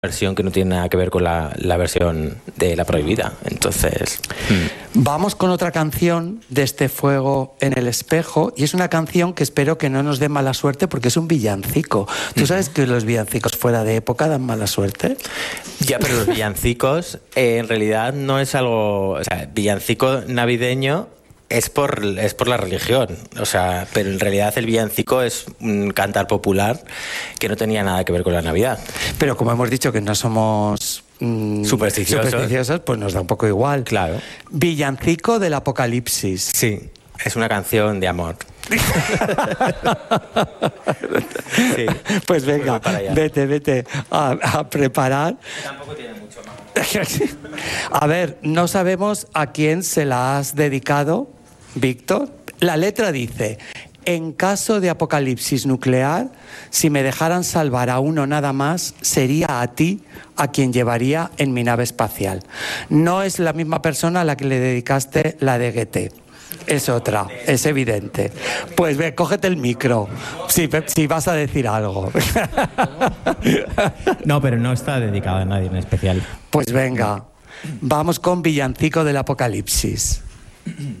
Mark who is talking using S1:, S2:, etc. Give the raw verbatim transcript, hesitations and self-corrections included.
S1: versión que no tiene nada que ver con la, la versión de La Prohibida. Entonces...
S2: Hmm. Vamos con otra canción de este Fuego en el espejo, y es una canción que espero que no nos dé mala suerte porque es un villancico. ¿Tú sabes que los villancicos fuera de época dan mala suerte?
S1: Ya, pero los villancicos eh, en realidad no es algo... O sea, villancico navideño... Es por, es por la religión, o sea, pero en realidad el villancico es un cantar popular que no tenía nada que ver con la Navidad.
S2: Pero como hemos dicho que no somos mmm,
S1: supersticiosos.
S2: supersticiosos, pues nos da un poco igual.
S1: Claro.
S2: Villancico del Apocalipsis.
S1: Sí, es una canción de amor.
S2: Sí. Pues venga, pues vete, vete a, a preparar.
S1: Tampoco tiene mucho más.
S2: A ver, no sabemos a quién se la has dedicado, Víctor. La letra dice: en caso de apocalipsis nuclear, si me dejaran salvar a uno nada más, sería a ti a quien llevaría en mi nave espacial. No es la misma persona a la que le dedicaste la de G T. Es otra, es evidente. Pues ve, cógete el micro, si, si vas a decir algo.
S3: No, pero no está dedicado a nadie en especial.
S2: Pues venga, vamos con Villancico del Apocalipsis.